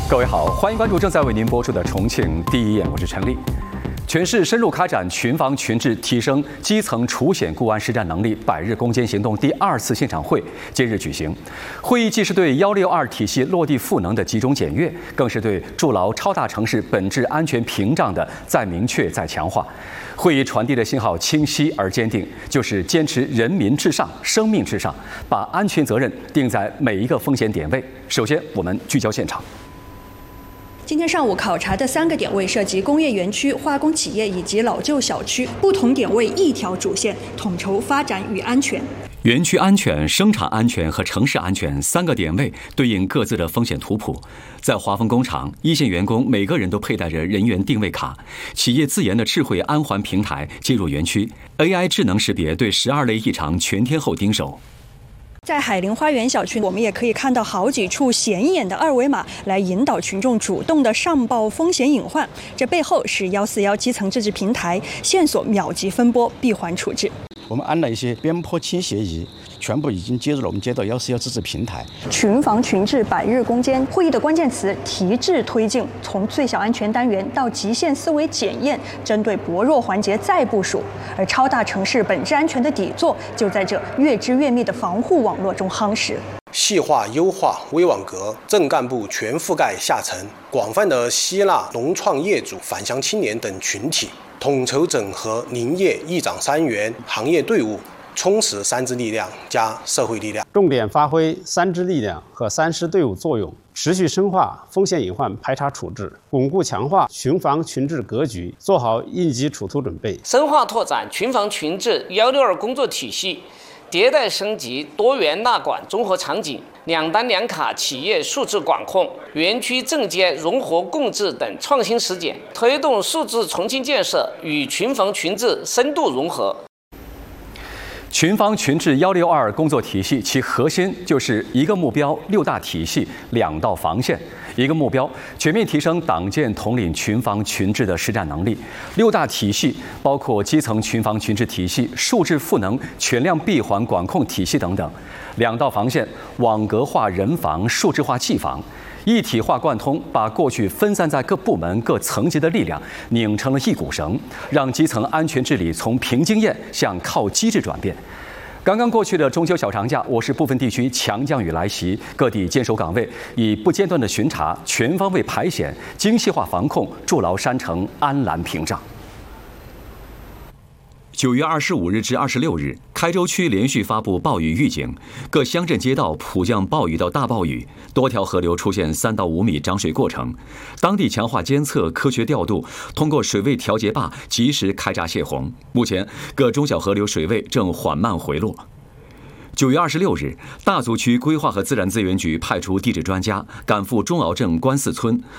各位好，欢迎关注正在为您播出的《重庆第一眼》，我是陈丽。全市深入开展群防群治，提升基层除险固安实战能力100日攻坚行动第2次现场会今日举行。会议既是对162体系落地赋能的集中检阅，更是对筑牢超大城市本质安全屏障的再明确、再强化。会议传递的信号清晰而坚定，就是坚持人民至上、生命至上，把安全责任定在每一个风险点位。首先，我们聚焦现场。 今天上午考察的3个点位涉及工业园区、化工企业以及老旧小区，不同点位一条主线，统筹发展与安全。 园区安全、生产安全和城市安全3个点位对应各自的风险图谱。在华丰工厂，一线员工每个人都佩戴着人员定位卡，企业自研的智慧安环平台进入园区 ，AI 智能识别对12类异常全天候盯守。 在海陵花园小区，我们也可以看到好几处显眼的2维码，来引导群众主动的上报风险隐患。这背后是141基层自治平台，线索秒级分拨，闭环处置。 我们安了一些边坡倾斜仪，全部已经接入了我们街道141自治平台。 群防群治100日攻坚，会议的关键词提质推进，从最小安全单元到极限思维检验，针对薄弱环节再部署。而超大城市本质安全的底座，就在这越织越密的防护网络中夯实。 细化优化微网格，正干部全覆盖下层，广泛的吸纳农创业主、返乡青年等群体。统筹整合林业一长3元行业队伍，充实3支力量加社会力量， 重点发挥3支力量和3师队伍作用，持续深化风险隐患排查处置，巩固强化群防群治格局，做好应急处突准备， 深化拓展群防群治162工作体系，迭代升级多元纳管综合场景，2单2卡企业数字管控、园区正街融合共治等创新实践，推动数字重庆建设与群防群治深度融合。 群防群治162工作体系，其核心就是一个目标6大体系2道防线，一个目标全面提升党建统领群防群治的实战能力。6大体系包括基层群防群治体系、数字赋能全量闭环管控体系等等。2道防线网格化人防、数字化技防，一体化贯通，把过去分散在各部门各层级的力量拧成了一股绳，让基层安全治理从凭经验向靠机制转变。刚刚过去的中秋小长假，我市部分地区强降雨来袭，各地坚守岗位，以不间断的巡查、全方位排险、精细化防控，筑牢山城安澜屏障。9月25日至26日，开州区连续发布暴雨预警，各乡镇街道普降暴雨到大暴雨，多条河流出现3到5米涨水过程，当地强化监测、科学调度，通过水位调节坝及时开闸泄洪。目前，各中小河流水位正缓慢回落。9月26日，大足区规划和自然资源局派出地质专家赶赴中鳌镇关寺村，